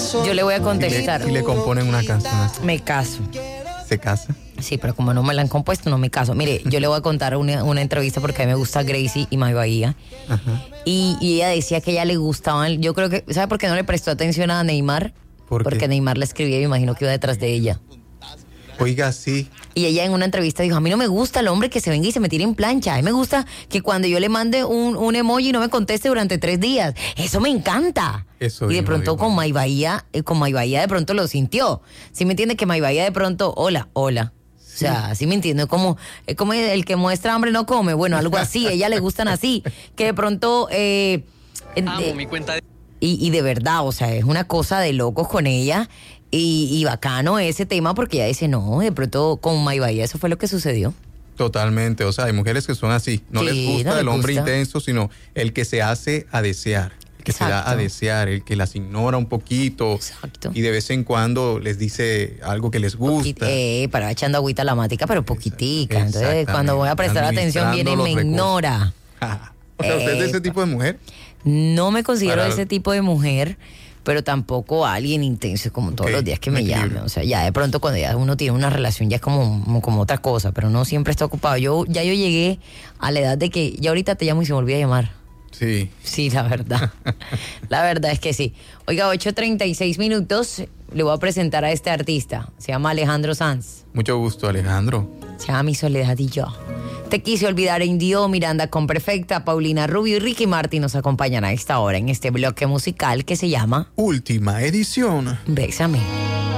Yo le voy a contestar. Y le componen una canción así. Me caso. ¿Se casa? Sí, pero como no me la han compuesto, no me caso. Mire, yo le voy a contar una entrevista porque a mí me gusta Gracie y May Bahía. Ajá. Y ella decía que a ella le gustaban, yo creo que, ¿sabe por qué no le prestó atención a Neymar? ¿Por qué? Porque Neymar le escribía y me imagino que iba detrás de ella. Oiga, sí. Y ella en una entrevista dijo, a mí no me gusta el hombre que se venga y se me tire en plancha. A mí me gusta que cuando yo le mande un emoji no me conteste durante 3 días. Eso me encanta. Eso y de mismo pronto digo. con May Bahía de pronto lo sintió. ¿Sí me entiende? Que May Bahía de pronto, hola. O sea, ¿sí me entiende? Es como el que muestra hambre no come. Bueno, algo así. A ella le gustan así. Que de pronto... Amo mi cuenta de... Y de verdad, o sea, es una cosa de locos con ella. Y bacano ese tema porque ella dice, no, de pronto con May Bahía eso fue lo que sucedió. Totalmente. O sea, hay mujeres que son así. No Sí, les gusta no les el hombre gusta. intenso, sino el que se hace a desear. El que se da a Exacto. desear, el que las ignora un poquito. Exacto. Y de vez en cuando les dice algo que les gusta. Para echando agüita a la matica, pero poquitica. Entonces, Exactamente. cuando voy a prestar atención, viene y me Administrando los ignora. O sea, ¿usted es de ese Epa. tipo de mujer? No me considero Para- ese tipo de mujer, pero tampoco alguien intenso como todos Ok, los días que un me llame. equilibrio. O sea, ya de pronto cuando ya uno tiene una relación ya es como otra cosa, pero no siempre está ocupado. Yo llegué a la edad de que ya ahorita te llamo y se me olvida llamar. Sí. Sí, la verdad. La verdad es que sí. Oiga, 8:36 minutos. Le voy a presentar a este artista. Se llama Alejandro Sanz. Mucho gusto, Alejandro. Se llama Mi Soledad y Yo. Te quise olvidar en Dio, Miranda con Perfecta, Paulina Rubio y Ricky Martin nos acompañan a esta hora en este bloque musical que se llama Última edición. Bésame.